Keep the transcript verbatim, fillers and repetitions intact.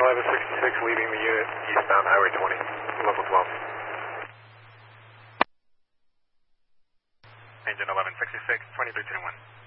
eleven sixty-six leaving the unit eastbound Highway twenty, level twelve. Engine eleven sixty-six, twenty-three ten one.